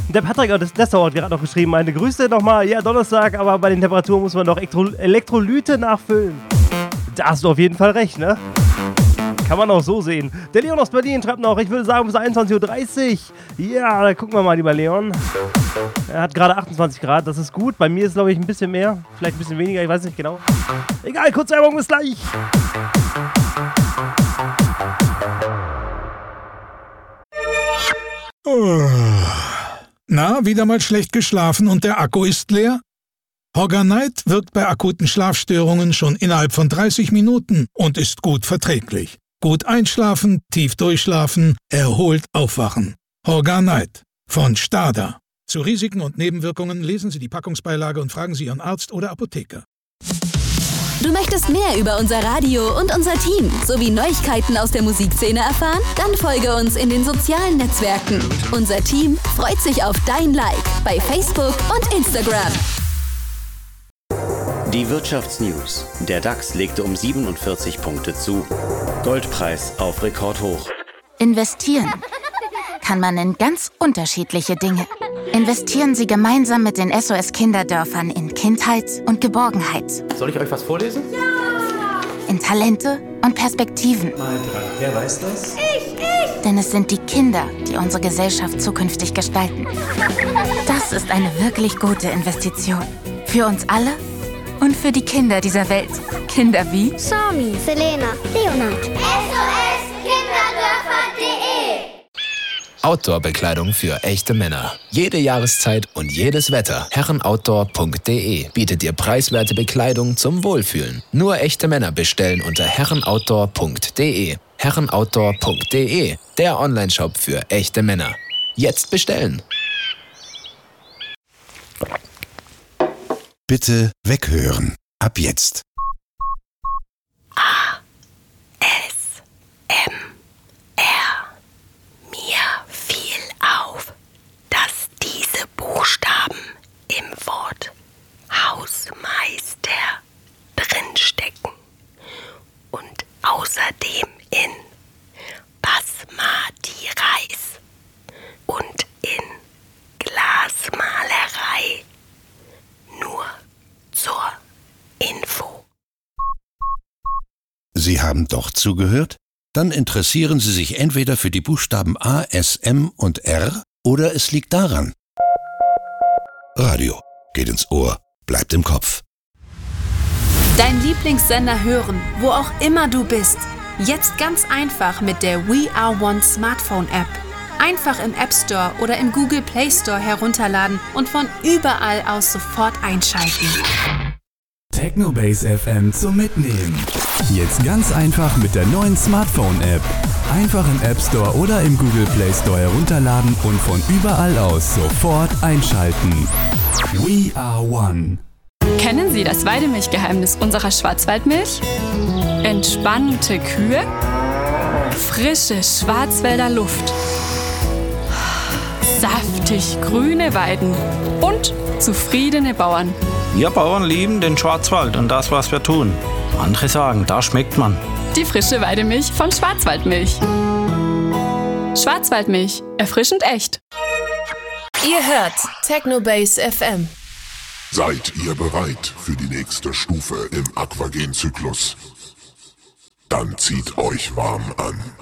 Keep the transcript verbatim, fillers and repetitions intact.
Der Patrick aus Dessau hat gerade noch geschrieben, meine Grüße nochmal, ja Donnerstag, aber bei den Temperaturen muss man noch Elektro- Elektrolyte nachfüllen. Da hast du auf jeden Fall recht, ne? Kann man auch so sehen. Der Leon aus Berlin schreibt noch, ich würde sagen bis einundzwanzig Uhr dreißig. Ja, da gucken wir mal, lieber Leon. Er hat gerade achtundzwanzig Grad, das ist gut. Bei mir ist, glaube ich, ein bisschen mehr. Vielleicht ein bisschen weniger, ich weiß nicht genau. Egal, kurze Werbung, bis gleich. Na, wieder mal schlecht geschlafen und der Akku ist leer? Horganite wirkt bei akuten Schlafstörungen schon innerhalb von dreißig Minuten und ist gut verträglich. Gut einschlafen, tief durchschlafen, erholt aufwachen. Horganite von Stada. Zu Risiken und Nebenwirkungen lesen Sie die Packungsbeilage und fragen Sie Ihren Arzt oder Apotheker. Du möchtest mehr über unser Radio und unser Team sowie Neuigkeiten aus der Musikszene erfahren? Dann folge uns in den sozialen Netzwerken. Unser Team freut sich auf dein Like bei Facebook und Instagram. Die Wirtschaftsnews. Der DAX legte um siebenundvierzig Punkte zu. Goldpreis auf Rekordhoch. Investieren kann man in ganz unterschiedliche Dinge. Investieren Sie gemeinsam mit den S O S-Kinderdörfern in Kindheit und Geborgenheit. Soll ich euch was vorlesen? Ja! In Talente und Perspektiven. Mal dran. Wer weiß das? Ich, ich! Denn es sind die Kinder, die unsere Gesellschaft zukünftig gestalten. Das ist eine wirklich gute Investition. Für uns alle und für die Kinder dieser Welt. Kinder wie Sami, Selena, Leonard. S O S Kinderdörfer punkt de Outdoor-Bekleidung für echte Männer. Jede Jahreszeit und jedes Wetter. Herrenoutdoor punkt de bietet dir preiswerte Bekleidung zum Wohlfühlen. Nur echte Männer bestellen unter Herrenoutdoor punkt de. Herrenoutdoor punkt de, der Onlineshop für echte Männer. Jetzt bestellen! Bitte weghören. Ab jetzt. A. S. M. R. Mir fiel auf, dass diese Buchstaben im Wort Hausmeister drinstecken und außerdem in Basmati Reis und in Glasmalerei. Nur zur Info. Sie haben doch zugehört? Dann interessieren Sie sich entweder für die Buchstaben A, S, M und R oder es liegt daran. Radio geht ins Ohr, bleibt im Kopf. Dein Lieblingssender hören, wo auch immer du bist. Jetzt ganz einfach mit der We Are One Smartphone-App. Einfach im App Store oder im Google Play Store herunterladen und von überall aus sofort einschalten. Technobase F M zum Mitnehmen. Jetzt ganz einfach mit der neuen Smartphone-App. Einfach im App Store oder im Google Play Store herunterladen und von überall aus sofort einschalten. We are one. Kennen Sie das Weidemilchgeheimnis unserer Schwarzwaldmilch? Entspannte Kühe, frische Schwarzwälder Luft, saftig grüne Weiden und zufriedene Bauern. Wir Bauern lieben den Schwarzwald und das, was wir tun. Andere sagen, da schmeckt man. Die frische Weidemilch von Schwarzwaldmilch. Schwarzwaldmilch, erfrischend echt. Ihr hört Technobase F M. Seid ihr bereit für die nächste Stufe im Aquagen-Zyklus? Dann zieht euch warm an.